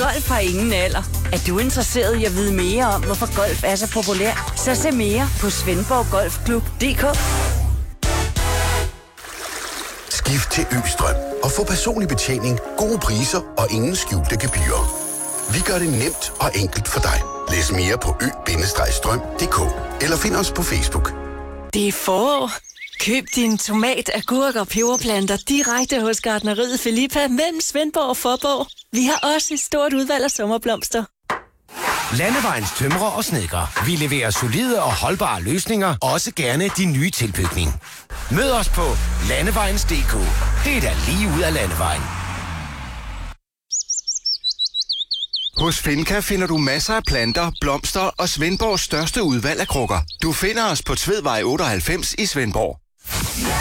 Golf har ingen alder. Er du interesseret i at vide mere om, hvorfor golf er så populær? Så se mere på svendborggolfklub.dk. Skift til Østrøm og få personlig betjening, gode priser og ingen skjulte gebyrer. Vi gør det nemt og enkelt for dig. Læs mere på ø-strøm.dk eller find os på Facebook. Det er forår. Køb din tomat, agurk og peberplanter direkte hos Gartneriet Filippa mellem Svendborg og Fåborg. Vi har også et stort udvalg af sommerblomster. Landevejens tømrer og snedkere. Vi leverer solide og holdbare løsninger, også gerne de nye tilbygning. Mød os på Landevejens.dk. Det er da lige ud af Landevejen. Hos Finca finder du masser af planter, blomster og Svendborgs største udvalg af krukker. Du finder os på Tvedvej 98 i Svendborg.